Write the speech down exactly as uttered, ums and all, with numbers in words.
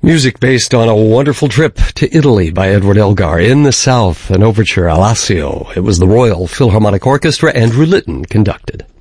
Music based on a wonderful trip to Italy by Edward Elgar. In the South, an overture, Alassio. It was the Royal Philharmonic Orchestra, Andrew Litton conducted.